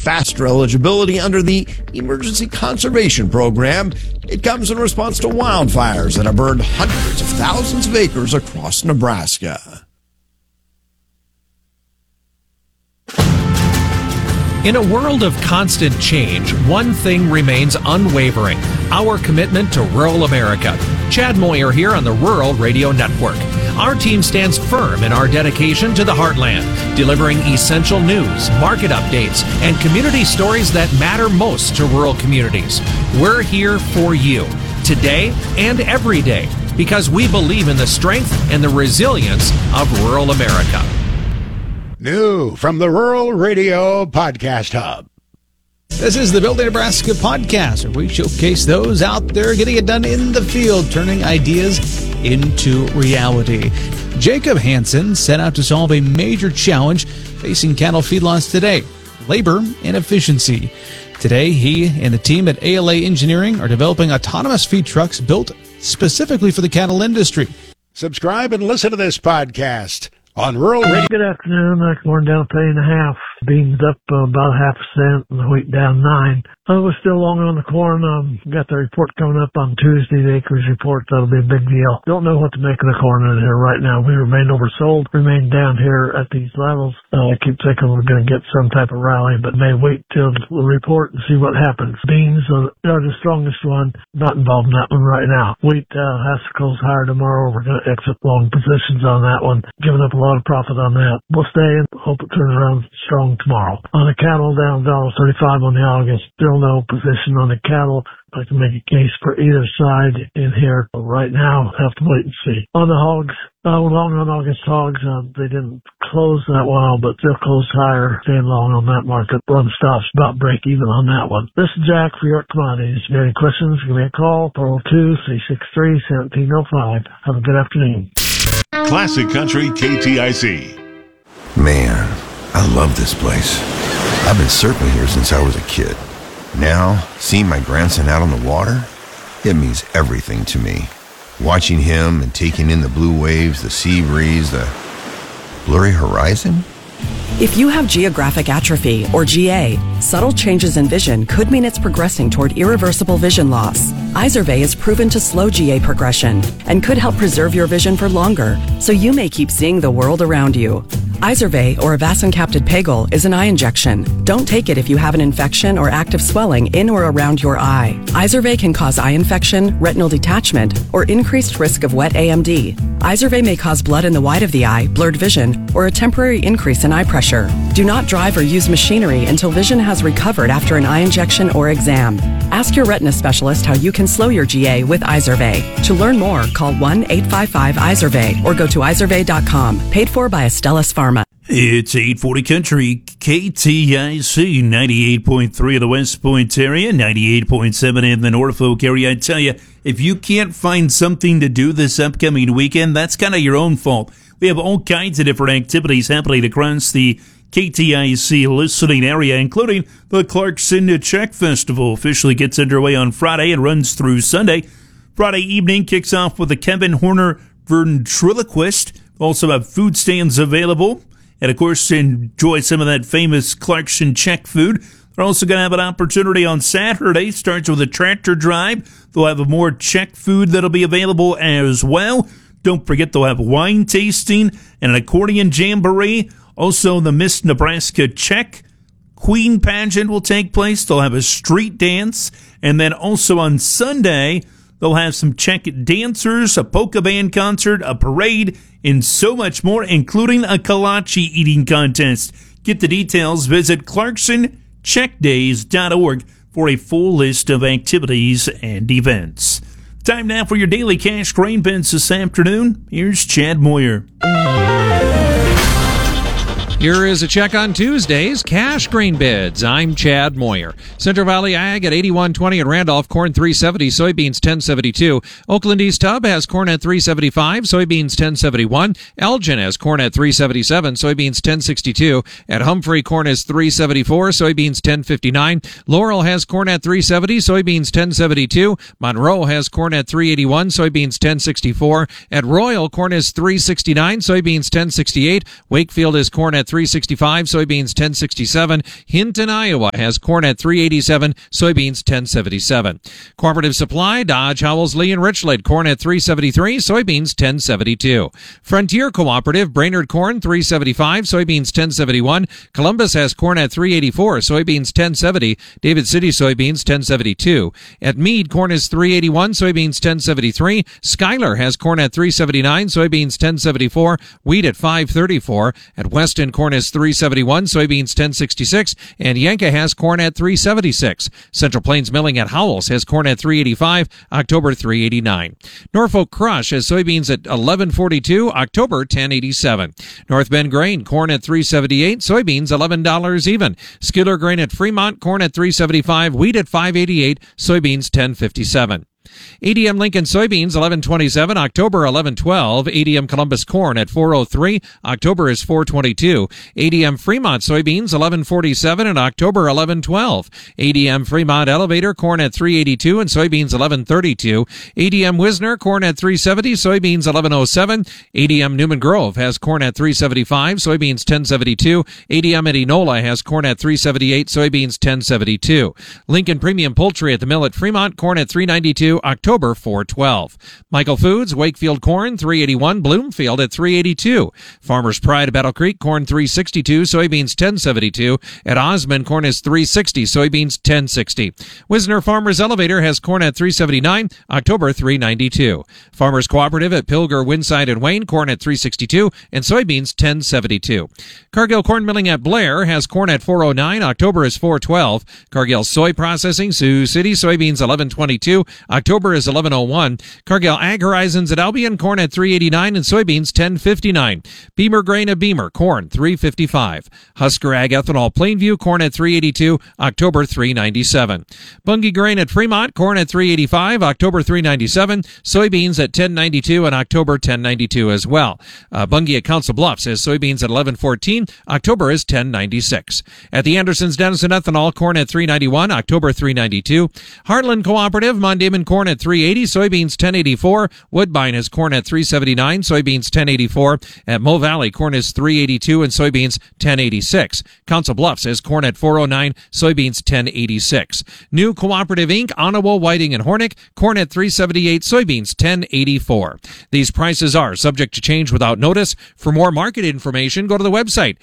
faster eligibility under the Emergency Conservation Program. It comes in response to wildfires that have burned hundreds of thousands of acres across Nebraska. In a world of constant change, one thing remains unwavering: our commitment to rural America. Chad Moyer here on the Rural Radio Network. Our team stands firm in our dedication to the heartland, delivering essential news, market updates, and community stories that matter most to rural communities. We're here for you, today and every day, because we believe in the strength and the resilience of rural America. New from the Rural Radio Podcast Hub. This is the Building Nebraska podcast, where we showcase those out there getting it done in the field, turning ideas into reality. Jacob Hansen set out to solve a major challenge facing cattle feedlots today: labor and efficiency. Today, he and the team at ALA Engineering are developing autonomous feed trucks built specifically for the cattle industry. Subscribe and listen to this podcast on Rural Radio. Good afternoon. Corn down $1.50. Beans up about 0.5 cent, and the wheat down 9. We're still long on the corn. Got the report coming up on Tuesday, the acreage report. That'll be a big deal. Don't know what to make of the corn in here right now. We remain oversold, remain down here at these levels. I keep thinking we're going to get some type of rally, but may wait till the report and see what happens. Beans are the strongest one. Not involved in that one right now. Wheat has to close higher tomorrow. We're going to exit long positions on that one, giving up a lot of profit on that. We'll stay and hope it turns around strong tomorrow. On the cattle, down $1.35 on the August. Still no position on the cattle. I can make a case for either side in here. But right now, have to wait and see. On the hogs, long on August hogs, they didn't close that well, but they'll close higher. Staying long on that market. Run stops about break even on that one. This is Jack for York Commodities. If you have any questions, give me a call. 402-363-1705. Have a good afternoon. Classic Country KTIC. Man, I love this place. I've been surfing here since I was a kid. Now, seeing my grandson out on the water, it means everything to me. Watching him and taking in the blue waves, the sea breeze, the blurry horizon. If you have geographic atrophy, or GA, subtle changes in vision could mean it's progressing toward irreversible vision loss. Izervay is proven to slow GA progression and could help preserve your vision for longer, so you may keep seeing the world around you. Izervay, or avacincaptad pegol, is an eye injection. Don't take it if you have an infection or active swelling in or around your eye. Izervay can cause eye infection, retinal detachment, or increased risk of wet AMD. Izervay may cause blood in the white of the eye, blurred vision, or a temporary increase in eye pressure. Do not drive or use machinery until vision has recovered after an eye injection or exam. Ask your retina specialist how you can slow your GA with Izervay. To learn more, call 1-855-IZERVAY or go to izervay.com. Paid for by Astellas Pharma. It's 840 Country, KTIC, 98.3 of the West Point area, 98.7 in the Norfolk area. I tell you, if you can't find something to do this upcoming weekend, that's kind of your own fault. We have all kinds of different activities happening across the KTIC listening area, including the Clarkson Czech Festival. Officially gets underway on Friday and runs through Sunday. Friday evening kicks off with the Kevin Horner Ventriloquist. Also have food stands available. And, of course, enjoy some of that famous Clarkson Czech food. They're also going to have an opportunity on Saturday. Starts with a tractor drive. They'll have more Czech food that'll be available as well. Don't forget they'll have wine tasting and an accordion jamboree. Also, the Miss Nebraska Czech Queen pageant will take place. They'll have a street dance. And then also on Sunday, they'll have some Czech dancers, a polka band concert, a parade, and so much more, including a kolache eating contest. Get the details. Visit ClarksonCzechDays.org for a full list of activities and events. Time now for your daily cash grain bins this afternoon. Here's Chad Moyer. Here is a check on Tuesday's cash grain bids. I'm Chad Moyer. Central Valley Ag at 81.20 at Randolph, corn 370, soybeans 10.72. Oakland East Hub has corn at 3.75, soybeans 10.71. Elgin has corn at 3.77, soybeans 10.62. At Humphrey, corn is 3.74, soybeans 10.59. Laurel has corn at 3.70, soybeans 10.72. Monroe has corn at 3.81, soybeans 10.64. At Royal, corn is 3.69, soybeans 10.68. Wakefield is corn at $3.65, soybeans $10.67. Hinton, Iowa has corn at $3.87, soybeans $10.77. Cooperative Supply, Dodge, Howells, Lee, and Richland, corn at $3.73, soybeans $10.72. Frontier Cooperative, Brainerd corn $3.75, soybeans $10.71. Columbus has corn at $3.84, soybeans $10.70. David City soybeans $10.72. At Meade, corn is $3.81, soybeans $10.73. Schuyler has corn at $3.79, soybeans $10.74. Wheat at $5.34. At Weston, corn is $3.71, soybeans $10.66. And Yanka has corn at $3.76. Central Plains Milling at Howells has corn at $3.85, October $3.89. Norfolk Crush has soybeans at $11.42, October $10.87. North Bend Grain, corn at $3.78, soybeans $11 even. Skidler Grain at Fremont, corn at $3.75, wheat at $5.88, soybeans $10.57. ADM Lincoln soybeans $11.27, October $11.12. ADM Columbus corn at $4.03, October is $4.22. ADM Fremont soybeans $11.47 and October $11.12. ADM Fremont Elevator corn at $3.82 and soybeans $11.32. ADM Wisner corn at $3.70, soybeans $11.07. ADM Newman Grove has corn at $3.75, soybeans $10.72. ADM at Enola has corn at $3.78, soybeans $10.72. Lincoln Premium Poultry at the mill at Fremont, corn at $3.92, October $4.12. Michael Foods, Wakefield corn $3.81, Bloomfield at $3.82. Farmers Pride at Battle Creek corn $3.62, soybeans $10.72. At Osmond corn is $3.60, soybeans $10.60. Wisner Farmers Elevator has corn at $3.79, October $3.92. Farmers Cooperative at Pilger, Winside, and Wayne corn at $3.62 and soybeans $10.72. Cargill Corn Milling at Blair has corn at $4.09, October is $4.12. Cargill Soy Processing, Sioux City, soybeans $11.22, October is $11.01. Cargill Ag Horizons at Albion, corn at $3.89 and soybeans $10.59. Beamer Grain at Beamer, corn $3.55. Husker Ag Ethanol Plainview, corn at $3.82, October $3.97. Bunge Grain at Fremont, corn at $3.85, October $3.97. Soybeans at $10.92 and October $10.92 as well. Bunge at Council Bluffs says soybeans at $11.14, October is $10.96. At the Andersons Denison Ethanol, corn at $3.91, October $3.92. Heartland Cooperative, Mondayman corn at $3.80, soybeans $10.84. Woodbine has corn at $3.79, soybeans $10.84. At Mo Valley, corn is $3.82 and soybeans $10.86. Council Bluffs has corn at $4.09, soybeans $10.86. New Cooperative Inc., Onawa, Whiting, and Hornick, corn at $3.78, soybeans $10.84. These prices are subject to change without notice. For more market information, go to the website,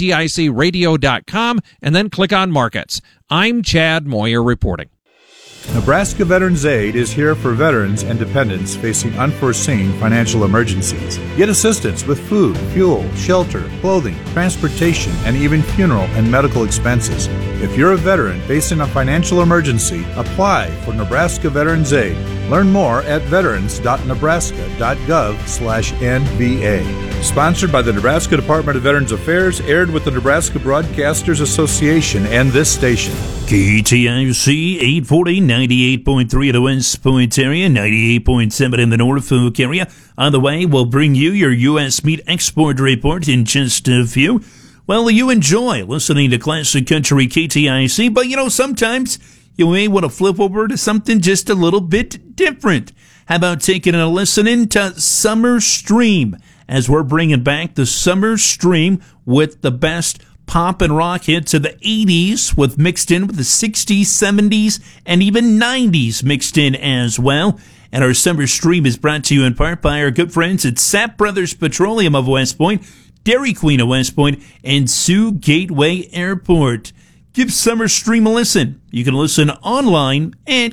kticradio.com, and then click on Markets. I'm Chad Moyer reporting. Nebraska Veterans Aid is here for veterans and dependents facing unforeseen financial emergencies. Get assistance with food, fuel, shelter, clothing, transportation, and even funeral and medical expenses. If you're a veteran facing a financial emergency, apply for Nebraska Veterans Aid. Learn more at veterans.nebraska.gov/NVA. Sponsored by the Nebraska Department of Veterans Affairs, aired with the Nebraska Broadcasters Association and this station. KTIC 840, 98.3 in the West Point area, 98.7 in the Norfolk area. On the way, we'll bring you your U.S. meat export report in just a few. Well, you enjoy listening to Classic Country KTIC, but sometimes you may want to flip over to something just a little bit different. How about taking a listen into Summer Stream, as we're bringing back the Summer Stream with the best pop and rock hits of the 80s, with mixed in with the 60s, 70s, and even 90s mixed in as well. And our Summer Stream is brought to you in part by our good friends at Sapp Brothers Petroleum of West Point, Dairy Queen of West Point, and Sioux Gateway Airport. Give Summer Stream a listen. You can listen online at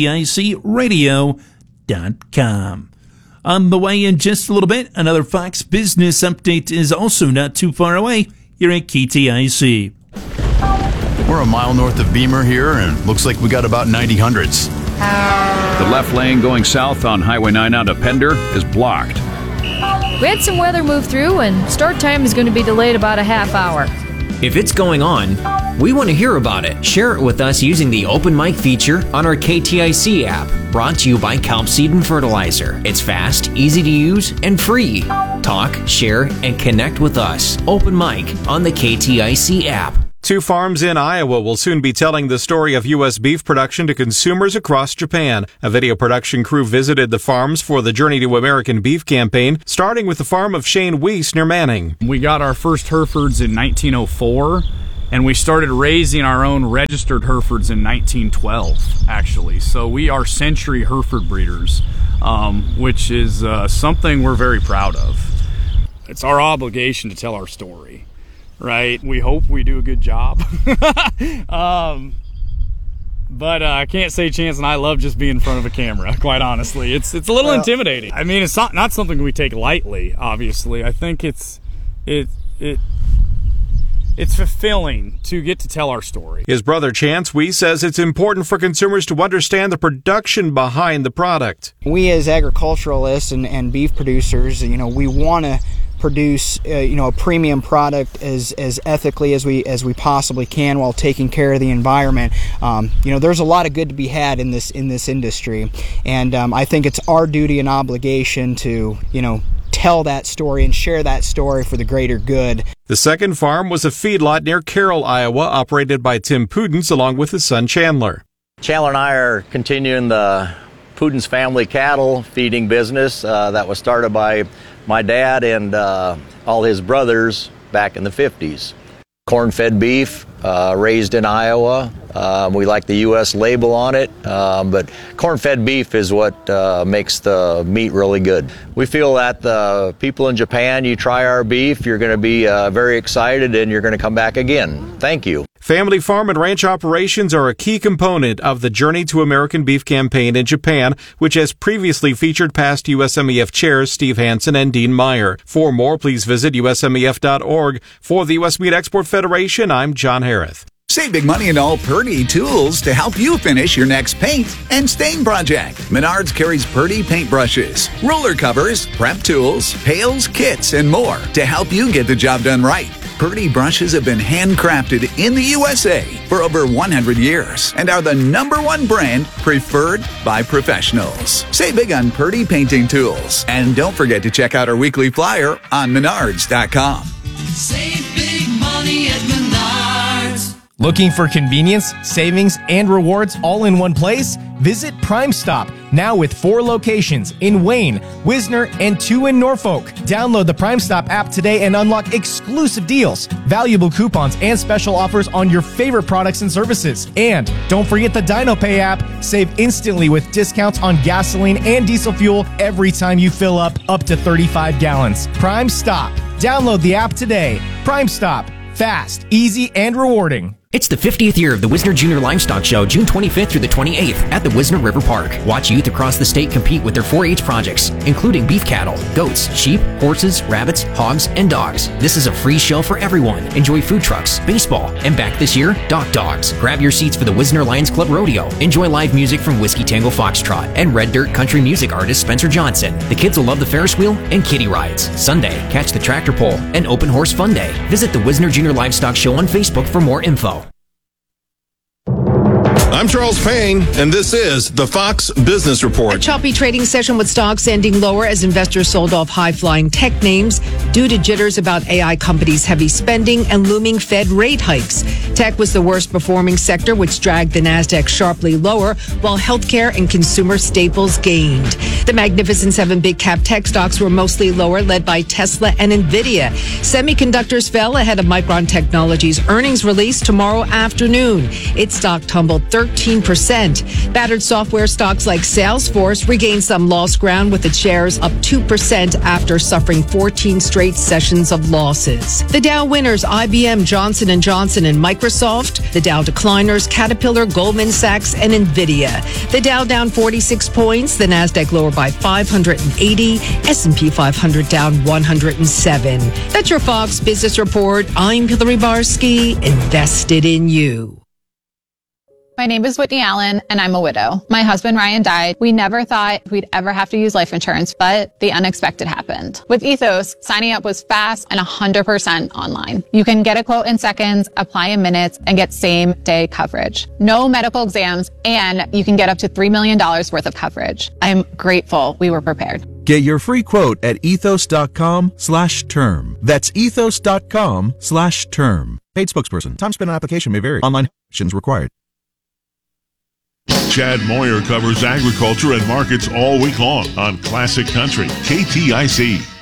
kticradio.com. On the way in just a little bit, another Fox Business update is also not too far away here at KTIC. We're a mile north of Beamer here, and looks like we got about 90 hundredths. The left lane going south on Highway 9 out of Pender is blocked. We had some weather move through, and start time is going to be delayed about a half hour. If it's going on, we want to hear about it. Share it with us using the Open Mic feature on our KTIC app. Brought to you by Kelp Seed and Fertilizer. It's fast, easy to use, and free. Talk, share, and connect with us. Open Mic on the KTIC app. 2 farms in Iowa will soon be telling the story of U.S. beef production to consumers across Japan. A video production crew visited the farms for the Journey to American Beef campaign, starting with the farm of Shane Weiss near Manning. We got our first Herefords in 1904, and we started raising our own registered Herefords in 1912, actually. So we are century Hereford breeders, which is something we're very proud of. It's our obligation to tell our story. Right, we hope we do a good job. But I can't say Chance and I love just being in front of a camera, quite honestly. It's a little intimidating. I mean, it's not something we take lightly, obviously. I think it's fulfilling to get to tell our story. His brother Chance Weiss says it's important for consumers to understand the production behind the product. We as agriculturalists and beef producers, we want to produce a premium product as ethically as we possibly can while taking care of the environment. There's a lot of good to be had in this industry, and I think it's our duty and obligation to tell that story and share that story for the greater good. The second farm was a feedlot near Carroll, Iowa, operated by Tim Pudens along with his son Chandler. Chandler and I are continuing the Pudens family cattle feeding business that was started by my dad and all his brothers back in the 50s. Corn-fed beef, raised in Iowa. We like the U.S. label on it, but corn-fed beef is what makes the meat really good. We feel that the people in Japan, you try our beef, you're going to be very excited and you're going to come back again. Thank you. Family farm and ranch operations are a key component of the Journey to American Beef campaign in Japan, which has previously featured past USMEF chairs Steve Hansen and Dean Meyer. For more, please visit usmef.org. For the U.S. Meat Export Federation, I'm John Harris. Save big money in all Purdy tools to help you finish your next paint and stain project. Menards carries Purdy paintbrushes, roller covers, prep tools, pails, kits, and more to help you get the job done right. Purdy brushes have been handcrafted in the USA for over 100 years and are the #1 brand preferred by professionals. Save big on Purdy painting tools. And don't forget to check out our weekly flyer on Menards.com. Save big money at Menards. Looking for convenience, savings, and rewards all in one place? Visit Prime Stop, now with 4 locations in Wayne, Wisner, and 2 in Norfolk. Download the Prime Stop app today and unlock exclusive deals, valuable coupons, and special offers on your favorite products and services. And don't forget the DinoPay app. Save instantly with discounts on gasoline and diesel fuel every time you fill up to 35 gallons. Prime Stop. Download the app today. Prime Stop. Fast, easy, and rewarding. It's the 50th year of the Wisner Junior Livestock Show, June 25th through the 28th at the Wisner River Park. Watch youth across the state compete with their 4-H projects, including beef cattle, goats, sheep, horses, rabbits, hogs, and dogs. This is a free show for everyone. Enjoy food trucks, baseball, and back this year, Dock Dogs. Grab your seats for the Wisner Lions Club Rodeo. Enjoy live music from Whiskey Tango Foxtrot and Red Dirt country music artist Spencer Johnson. The kids will love the Ferris wheel and kiddie rides. Sunday, catch the tractor pull and open horse fun day. Visit the Wisner Junior Livestock Show on Facebook for more info. I'm Charles Payne, and this is the Fox Business Report. A choppy trading session with stocks ending lower as investors sold off high-flying tech names due to jitters about AI companies' heavy spending and looming Fed rate hikes. Tech was the worst performing sector, which dragged the Nasdaq sharply lower, while healthcare and consumer staples gained. The Magnificent 7 big cap tech stocks were mostly lower, led by Tesla and Nvidia. Semiconductors fell ahead of Micron Technology's earnings release tomorrow afternoon. Its stock tumbled 13%. Battered software stocks like Salesforce regained some lost ground, with its shares up 2% after suffering 14 straight sessions of losses. The Dow winners, IBM, Johnson & Johnson, and Microsoft. The Dow decliners, Caterpillar, Goldman Sachs, and Nvidia. The Dow down 46 points. The Nasdaq lower by 580. S&P 500 down 107. That's your Fox Business Report. I'm Hillary Barsky, invested in you. My name is Whitney Allen, and I'm a widow. My husband, Ryan, died. We never thought we'd ever have to use life insurance, but the unexpected happened. With Ethos, signing up was fast and 100% online. You can get a quote in seconds, apply in minutes, and get same-day coverage. No medical exams, and you can get up to $3 million worth of coverage. I'm grateful we were prepared. Get your free quote at ethos.com/term. That's ethos.com/term. Paid spokesperson. Time spent on application may vary. Online actions required. Chad Moyer covers agriculture and markets all week long on Classic Country, KTIC.